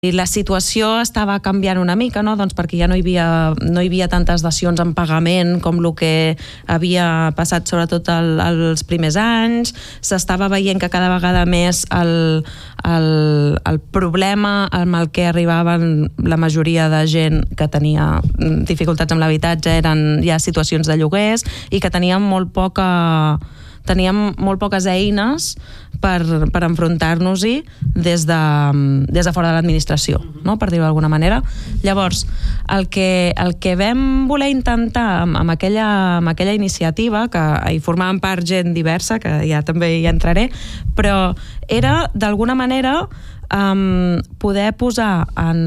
la situació estava canviant una mica, no? Doncs perquè ja no hi havia tantes dacions en pagament com el que havia passat sobretot els primers anys. S'estava veient que cada vegada més el problema amb el que arribaven la majoria de gent que tenia dificultats amb l'habitatge eren ja situacions de lloguers i que teníem molt poques eines per enfrontar-nos-hi des de fora de l'administració, no? Per dir-ho d'alguna manera. Llavors, el que vam voler intentar amb aquella iniciativa, que hi formaven part gent diversa, que ja també hi entraré, però era, d'alguna manera, poder posar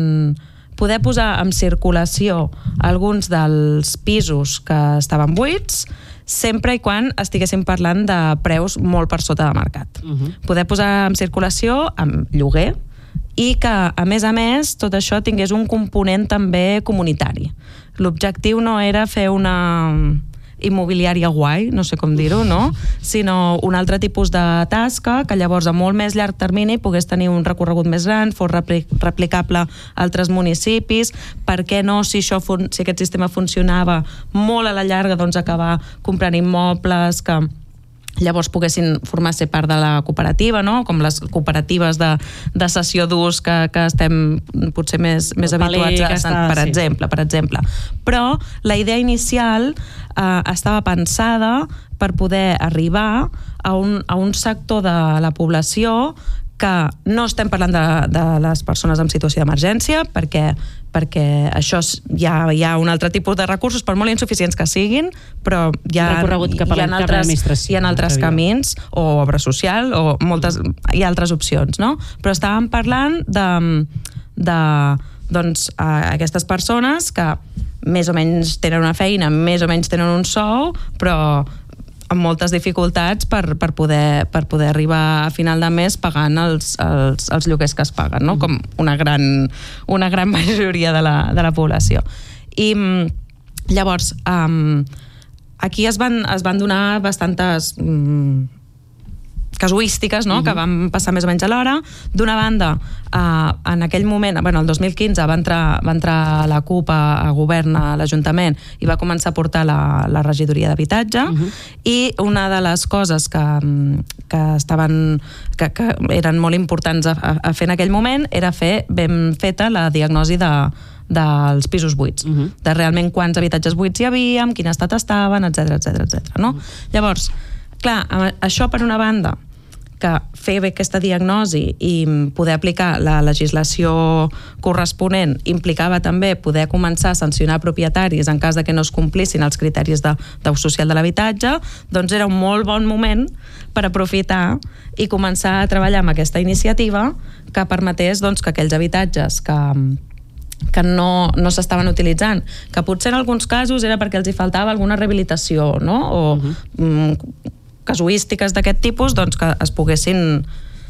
en circulació alguns dels pisos que estaven buits, sempre i quan estiguéssim parlant de preus molt per sota de mercat. Poder posar en circulació amb lloguer i que, a més, tot això tingués un component també comunitari. L'objectiu no era fer una immobiliària guai, no sé com dir-ho, no? Sinó un altre tipus de tasca que llavors a molt més llarg termini pogués tenir un recorregut més gran, fos replicable a altres municipis. Per què no, si aquest sistema funcionava molt a la llarga, doncs acabar comprant immobles que llavors poguessin formar-se part de la cooperativa, no? Com les cooperatives de cessió d'ús que estem potser més habituats a, per exemple. Però la idea inicial estava pensada per poder arribar a un sector de la població que no estem parlant de les persones en situació d'emergència, perquè això hi ha un altre tipus de recursos, per molt insuficients que siguin, però hi ha altres camins, o obra social, o hi ha altres opcions, no? Però estàvem parlant de aquestes persones que més o menys tenen una feina, més o menys tenen un sou, però amb moltes dificultats per poder arribar a final de mes pagant els lloguers que es paguen, no? Com una gran majoria de la població. I llavors, aquí es van donar bastantes casuístiques, no? Que van passar més o menys alhora. D'una banda, en aquell moment, el 2015 va entrar la CUP a govern a l'Ajuntament i va començar a portar la regidoria d'habitatge, i una de les coses que eren molt importants a fer en aquell moment era fer ben feta la diagnosi dels pisos buits, de realment quants habitatges buits hi havia, en quin estat estaven, etc. No? Llavors, clar, això per una banda, que fer bé aquesta diagnosi i poder aplicar la legislació corresponent implicava també poder començar a sancionar propietaris en cas de que no es complissin els criteris d'ús social de l'habitatge, doncs era un molt bon moment per aprofitar i començar a treballar amb aquesta iniciativa que permetés que aquells habitatges que no s'estaven utilitzant, que potser en alguns casos era perquè els hi faltava alguna rehabilitació, no? O casuístiques d'aquest tipus, doncs que es poguessin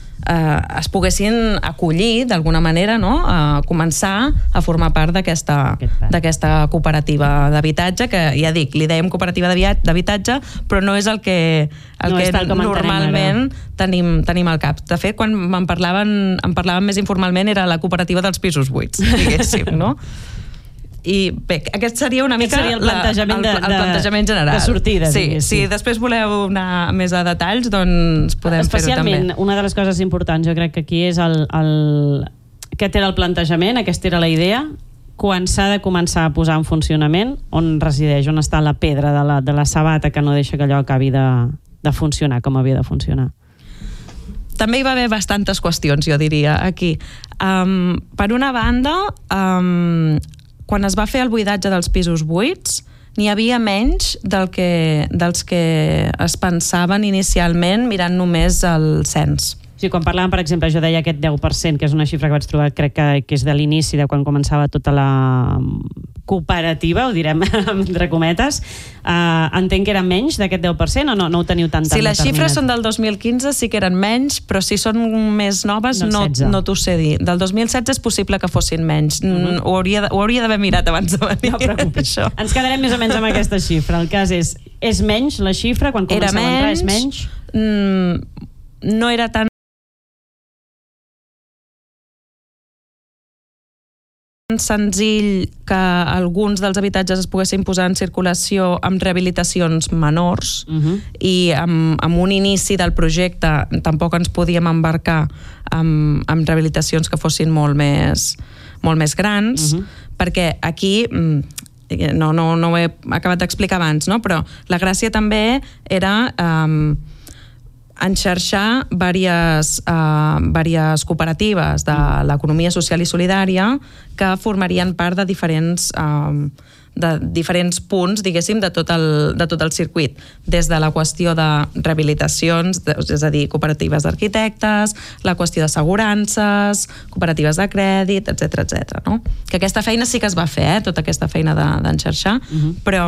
acollir d'alguna manera, no? A començar a formar part d'aquesta cooperativa d'habitatge, que ja dic, li dèiem cooperativa d'habitatge, però no és el que normalment tenim al cap. De fet, quan em parlaven més informalment era la cooperativa dels pisos buits, diguéssim, no? I bé, aquest seria una mica el plantejament general. De sortida. Sí, si després voleu anar més a detalls, doncs podem fer-ho també. Especialment, una de les coses importants, jo crec que aquí és aquest era el plantejament, aquesta era la idea, quan s'ha de començar a posar en funcionament, on resideix, on està la pedra de la sabata que no deixa que allò acabi de funcionar com havia de funcionar. També hi va haver bastantes qüestions, jo diria, aquí. Per una banda, quan es va fer el buidatge dels pisos buits, n'hi havia menys dels que es pensaven inicialment mirant només el cens. Sí, quan parlàvem, per exemple, jo deia aquest 10%, que és una xifra que vaig trobar, crec que és de l'inici, de quan començava tota la cooperativa, ho direm entre cometes, entenc que eren menys d'aquest 10% o no ho teniu tan determinat? Si les xifres són del 2015 sí que eren menys, però si són més noves no t'ho sé dir. Del 2016 és possible que fossin menys. Ho hauria d'haver mirat abans de venir. No preocupis. Ens quedarem més o menys amb aquesta xifra. El cas és menys la xifra? Quan comenceu a entrar és menys? No era tan tan senzill que alguns dels habitatges es poguessin posar en circulació amb rehabilitacions menors i amb un inici del projecte tampoc ens podíem embarcar amb rehabilitacions que fossin molt més grans, perquè aquí no ho he acabat d'explicar abans, no? Però la gràcia també era enxarxar diverses cooperatives de l'economia social i solidària que formarien part de diferents punts, diguéssim, de tot el circuit, des de la qüestió de rehabilitacions, és a dir, cooperatives d'arquitectes, la qüestió d'assegurances, cooperatives de crèdit, etc. No? Que aquesta feina sí que es va fer, tota aquesta feina d'enxarxar, però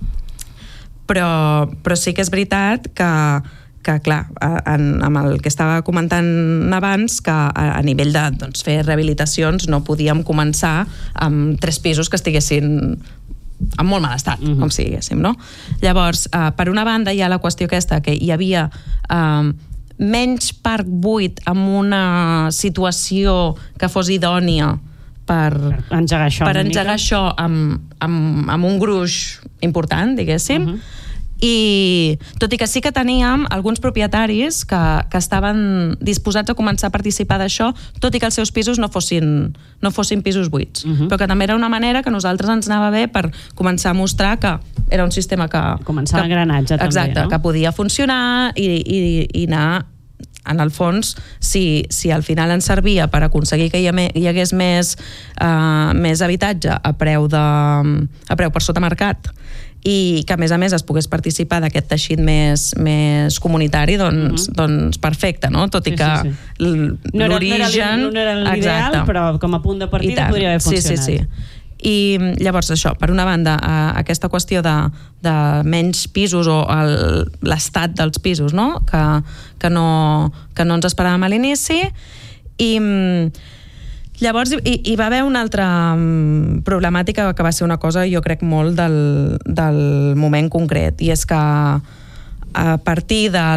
sí que és veritat que clar, amb el que estava comentant abans, que a nivell de fer rehabilitacions no podíem començar amb 3 pisos que estiguessin en molt mal estat, com si diguéssim, no? Llavors, per una banda hi ha la qüestió aquesta, que hi havia menys parc buit en una situació que fos idònia per engegar això amb un gruix important, diguéssim, i tot i que sí que teníem alguns propietaris que estaven disposats a començar a participar d'això, tot i que els seus pisos no fossin pisos buits, però que també era una manera que a nosaltres ens anava bé per començar a mostrar que era un sistema que... Començar l'engranatge també, exacte, no? Que podia funcionar i anar... En el fons, si al final ens servia per aconseguir que hi hagués més habitatge a preu per sota mercat i que a més es pogués participar d'aquest teixit més comunitari, doncs perfecte, no? Tot i que l'origen... No era l'ideal, però com a punt de partida podria haver funcionat. Sí. I llavors això, per una banda, aquesta qüestió de menys pisos o l'estat dels pisos, no? Que no ens esperàvem a l'inici, i llavors hi va haver una altra problemàtica que va ser una cosa, jo crec, molt del moment concret, i és que a partir de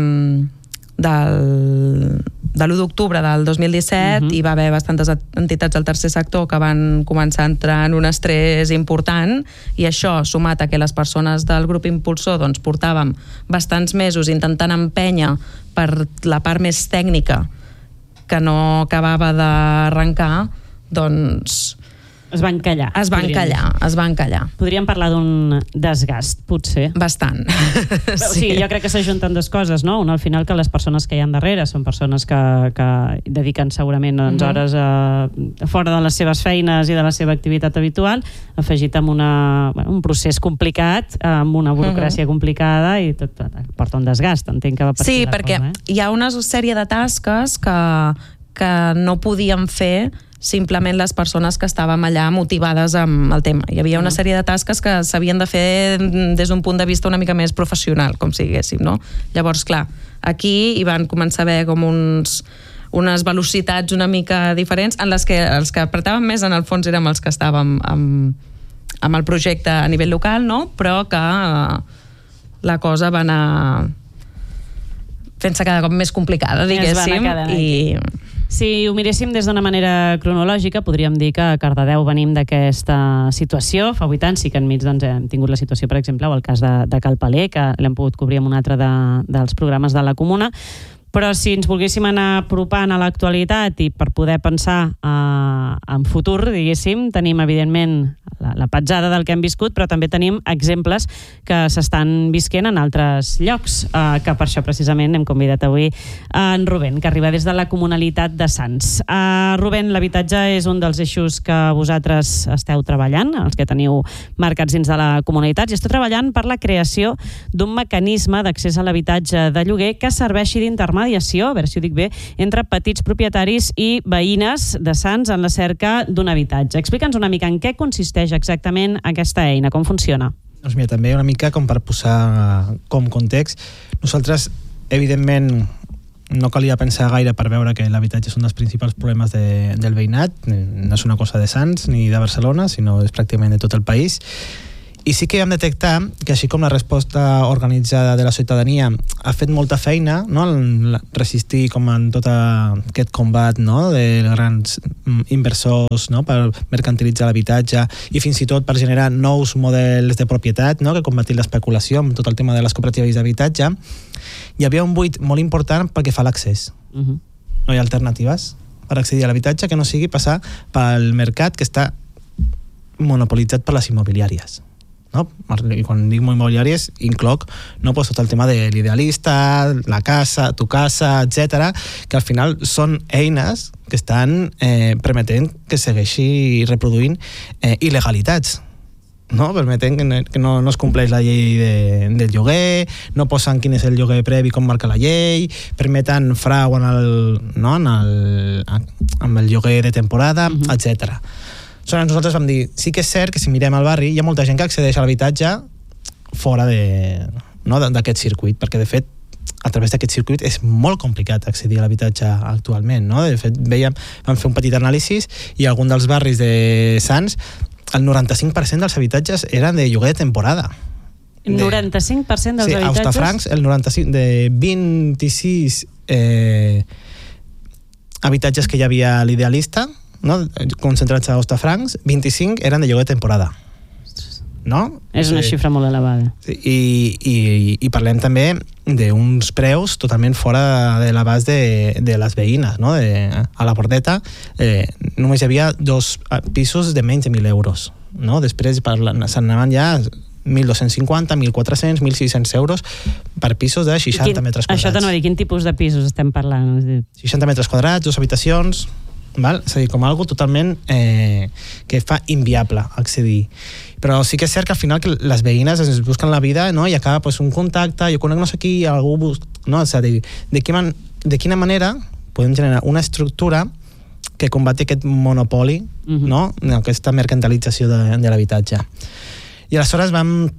l'1 d'octubre del 2017 hi va haver bastantes entitats del tercer sector que van començar a entrar en un estrès important, i això, sumat a que les persones del grup impulsor portàvem bastants mesos intentant empènyer per la part més tècnica que no acabava d'arrencar, doncs... Es van callar. Es van callar. Podríem parlar d'un desgast, potser. Bastant. Sí, jo crec que s'ajunten 2 coses, no? Una, al final, que les persones que hi ha darrere són persones que dediquen segurament hores fora de les seves feines i de la seva activitat habitual, afegit amb un procés complicat, amb una burocràcia complicada, i tot porta un desgast, entenc que va per sí, perquè hi ha una sèrie de tasques que no podíem fer simplement les persones que estàvem allà motivades amb el tema. Hi havia una sèrie de tasques que s'havien de fer des d'un punt de vista una mica més professional, com si diguéssim, no? Llavors, clar, aquí hi van començar a haver com unes velocitats una mica diferents, en les que els que apretàvem més en el fons érem els que estàvem amb el projecte a nivell local, no? Però que la cosa va anar fent-se cada cop més complicada, diguéssim, i... Si ho miréssim des d'una manera cronològica, podríem dir que a Cardedeu venim d'aquesta situació. Fa 8 anys sí que enmig hem tingut la situació, per exemple, o el cas de Cal Paler, que l'hem pogut cobrir en un altre dels programes de la Comuna. Però si ens volguéssim anar apropant a l'actualitat i per poder pensar en futur, diguéssim, tenim evidentment la petjada del que hem viscut, però també tenim exemples que s'estan visquent en altres llocs, que per això precisament hem convidat avui en Rubén, que arriba des de la Comunalitat de Sants. Rubén, l'habitatge és un dels eixos que vosaltres esteu treballant, els que teniu marcats dins de la comunitat, i esteu treballant per la creació d'un mecanisme d'accés a l'habitatge de lloguer que serveixi d'intermediació, a veure si ho dic bé, entre petits propietaris i veïnes de Sants en la cerca d'un habitatge. Explica'ns una mica en què consisteix exactament aquesta eina, com funciona. Doncs mira, també una mica com per posar com context. Nosaltres, evidentment, no calia pensar gaire per veure que l'habitatge és un dels principals problemes del veïnat. No és una cosa de Sants ni de Barcelona, sinó és pràcticament de tot el país. I sí que vam detectar que així com la resposta organitzada de la ciutadania ha fet molta feina, no?, en resistir com en tot aquest combat, no?, de grans inversors, no?, per mercantilitzar l'habitatge i fins i tot per generar nous models de propietat, no?, que combatin l'especulació amb tot el tema de les cooperatives d'habitatge, hi havia un buit molt important pel que fa a l'accés. No hi ha alternatives per accedir a l'habitatge que no sigui passar pel mercat que està monopolitzat per les immobiliàries. No? I quan dic immobiliàries incloc, no, pues, tot el tema de l'idealista, la casa, tu casa, etc, que al final són eines que estan permetent que segueixi reproduint il·legalitats, no? Permeten que no es compleix la llei del lloguer, no posen quin és el lloguer previ com marca la llei, permeten frau amb el lloguer de temporada, etc. Nosaltres vam dir, sí que és cert que si mirem al barri hi ha molta gent que accedeix a l'habitatge fora d'aquest circuit, perquè de fet a través d'aquest circuit és molt complicat accedir a l'habitatge actualment, no? De fet, vam fer un petit anàlisi i algun dels barris de Sants el 95% dels habitatges eren de lloguer de temporada. 95% dels habitatges? Sí, a Hostafrancs, el 95% de 26 habitatges que hi havia a l'idealista, no?, concentrats a Hostafrancs, 25 eren de lloguer de temporada. No? És una xifra molt elevada. I parlem també d'uns preus totalment fora de l'abast de les veïnes, no? A la Bordeta només hi havia 2 pisos de menys de 1.000 euros, no? Després se'n anaven ja 1.250, 1.400, 1.600 euros per pisos de 60 metres quadrats. Això t'anava a dir, quin tipus de pisos estem parlant? 60 metres quadrats, 2 habitacions, val? És a dir, com algo totalment que fa inviable accedir. Però sí que és cert que al final que les veïnes es busquen la vida, no?, i acaba pues, un contacte, jo conec no sé qui, algú no? És a dir, de quina manera podem generar una estructura que combati aquest monopoli, no?, aquesta mercantilització de l'habitatge. I aleshores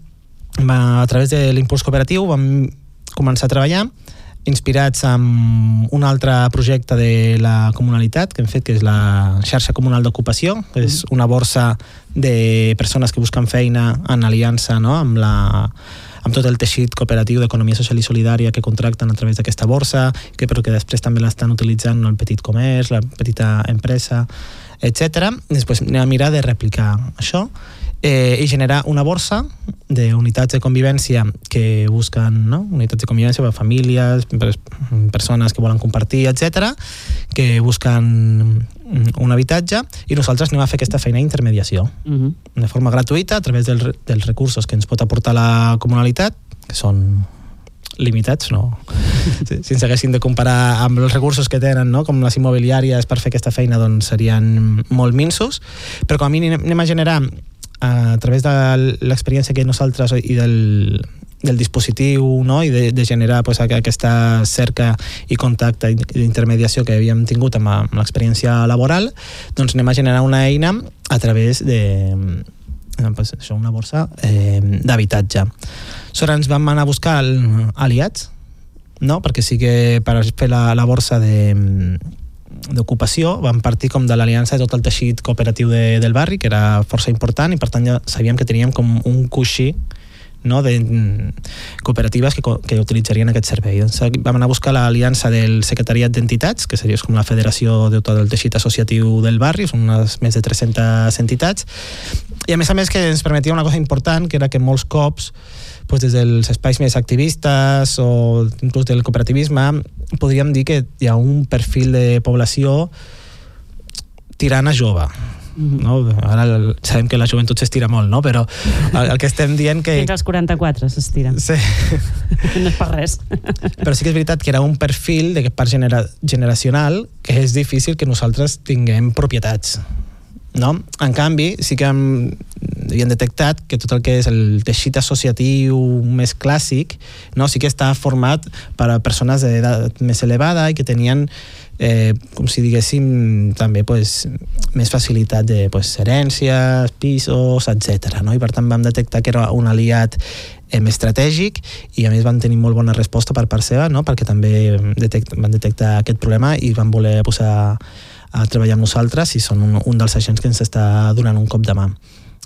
a través de l'impuls cooperatiu vam començar a treballar inspirats en un altre projecte de la Comunalitat que hem fet, que és la xarxa comunal d'ocupació, que és una borsa de persones que busquen feina en aliança, no?, amb tot el teixit cooperatiu d'economia social i solidària que contracten a través d'aquesta borsa, però que després també l'estan utilitzant el petit comerç, la petita empresa, etc. Després anem a mirar de replicar això i generar una borsa d'unitats de convivència que busquen, no?, unitats de convivència per famílies, per persones que volen compartir, etc., que busquen un habitatge, i nosaltres anem a fer aquesta feina d'intermediació de forma gratuïta a través dels recursos que ens pot aportar la Comunalitat, que són limitats, no? Si ens haguessin de comparar amb els recursos que tenen, no?, com les immobiliàries per fer aquesta feina, doncs serien molt minsos, però com a mínim anem a generar a través de l'experiència que nosaltres i del dispositiu, no?, i de generar pues, aquesta cerca i contacte d'intermediació que havíem tingut amb l'experiència laboral, doncs anem a generar una eina a través de pues, això, una borsa d'habitatge. Aleshores ens vam anar a buscar aliats, no?, perquè sí que per fer la borsa d'ocupació vam partir com de l'aliança de tot el teixit cooperatiu del barri, que era força important, i per tant ja sabíem que teníem com un coixí, no?, de cooperatives que utilitzarien aquest servei. Doncs vam anar a buscar l'aliança del Secretariat d'Entitats, que seria com la federació de tot el teixit associatiu del barri, són unes més de 300 entitats, i a més que ens permetia una cosa important, que era que molts cops pues, des dels espais més activistes o inclús del cooperativisme podríem dir que hi ha un perfil de població tirant a jove. No? Ara sabem que la joventut s'estira molt, no? Però el que estem dient que... Fins als 44 s'estira. Sí. No és per res. Però sí que és veritat que era un perfil d'aquest part generacional que és difícil que nosaltres tinguem propietats. No? En canvi, sí que havíem detectat que tot el que és el teixit associatiu més clàssic, no? Sí que està format per a persones d'edat més elevada i que tenien, com si diguéssim, també pues, més facilitat de pues, herències, pisos, etc. No? I per tant vam detectar que era un aliat estratègic i a més van tenir molt bona resposta per part seva, no? Perquè també van detectar aquest problema i van voler posar a treballar amb nosaltres i són un dels agents que ens està donant un cop de mà.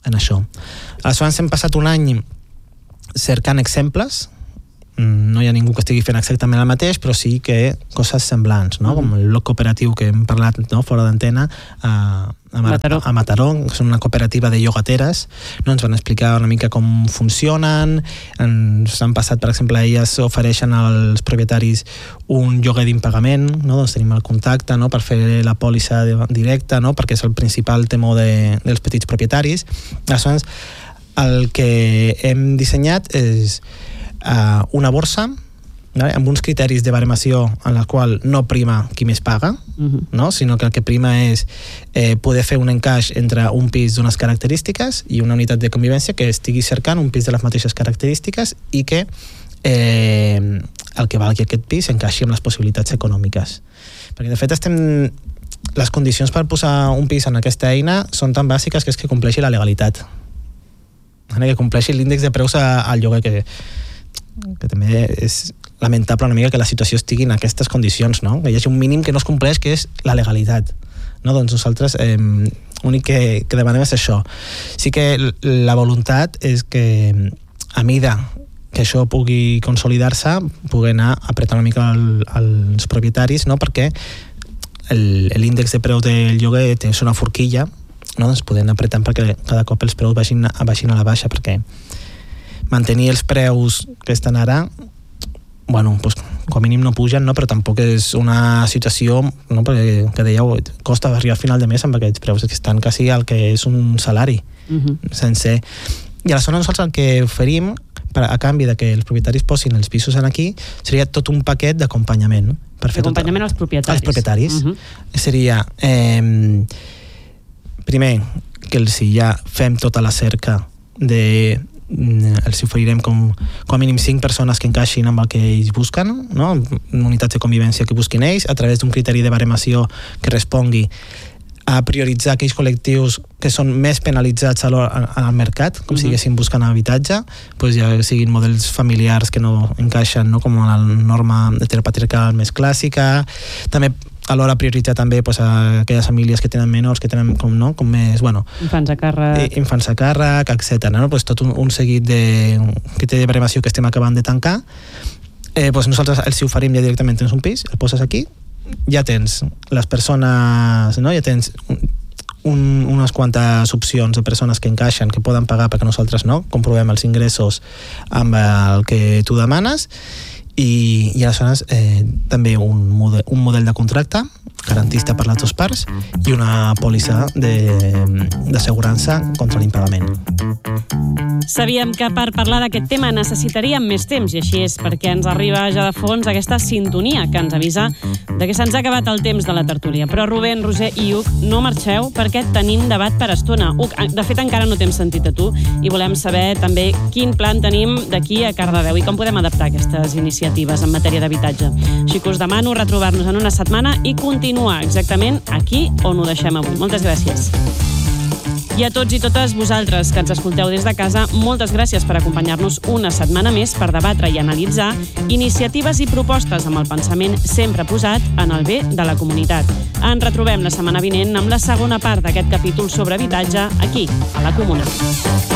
en això. Aleshores hem passat un any cercant exemples. No hi ha ningú que estigui fent exactament el mateix, però sí que coses semblants, no? Com el bloc cooperatiu que hem parlat, no? Fora d'antena a Mataró, que és una cooperativa de llogateres, no? Ens van explicar una mica com funcionen, ens han passat, per exemple, elles ofereixen als propietaris un lloguer d'impagament, no? Doncs tenim el contacte, no? Per fer la pòlissa directa, no? Perquè és el principal temor dels petits propietaris. Aleshores, el que hem dissenyat és una borsa, vale? Amb uns criteris de baremació en la qual no prima qui més paga, no? Sinó que el que prima és poder fer un encaix entre un pis d'unes característiques i una unitat de convivència que estigui cercant un pis de les mateixes característiques i que el que valgui aquest pis encaixi amb les possibilitats econòmiques. Perquè de fet les condicions per posar un pis en aquesta eina són tan bàsiques que és que compleixi la legalitat, que compleixi l'índex de preus al lloguer, que també és lamentable una mica que la situació estigui en aquestes condicions, no? Que hi hagi un mínim que no es compleix, que és la legalitat, no? Doncs nosaltres l'únic que demanem és això. Sí que la voluntat és que a mida que això pugui consolidar-se, pugui anar apretant una mica els propietaris, no? Perquè l'índex de preu del lloguer és una forquilla, no? Doncs podem apretar perquè cada cop els preus vagin a la baixa, perquè mantenir els preus que estan ara, bueno, doncs, com a mínim no pugen, no? Però tampoc és una situació, no? Perquè, que dèieu, costa arribar a final de mes amb aquests preus, que estan quasi al que és un salari sencer. I aleshores nosaltres el que oferim, a canvi de que els propietaris posin els pisos aquí, seria tot un paquet d'acompanyament. Acompanyament als propietaris. Als propietaris. Seria, primer, que ja fem tota la cerca els oferirem com a mínim 5 persones que encaixin amb el que ells busquen, no? Unitats de convivència que busquin ells, a través d'un criteri de baremació que respongui a prioritzar aquells col·lectius que són més penalitzats al mercat, com si estiguessin buscant habitatge, doncs ja siguin models familiars que no encaixen, no? Com la norma heteropatriarcal més clàssica. També alhora prioritzar també aquelles famílies que tenen menors, que tenen com més, infants a càrrec, etc. No? Tot un seguit de criteri de baremació que estem acabant de tancar. Nosaltres els oferim ja directament, tens un pis, el poses aquí, ja tens les persones, no? Ja tens unes quantes opcions de persones que encaixen, que poden pagar perquè nosaltres comprovem els ingressos amb el que tu demanes. I aleshores també un model de contracte garantista per les dues parts i una pòlissa d'assegurança contra l'impagament. Sabíem que per parlar d'aquest tema necessitaríem més temps i així és perquè ens arriba ja de fons aquesta sintonia que ens avisa de que se'ns ha acabat el temps de la tertúlia. Però Rubén, Roger i Hug, no marxeu perquè tenim debat per estona. Hug, de fet encara no t'hem sentit a tu i volem saber també quin plan tenim d'aquí a Cardedeu i com podem adaptar aquestes iniciatives en matèria d'habitatge. Així que us demano retrobar-nos en una setmana i continuar exactament aquí on ho deixem avui. Moltes gràcies. I a tots i totes vosaltres que ens escolteu des de casa, moltes gràcies per acompanyar-nos una setmana més per debatre i analitzar iniciatives i propostes amb el pensament sempre posat en el bé de la comunitat. Ens retrobem la setmana vinent amb la segona part d'aquest capítol sobre habitatge aquí, a la Comuna.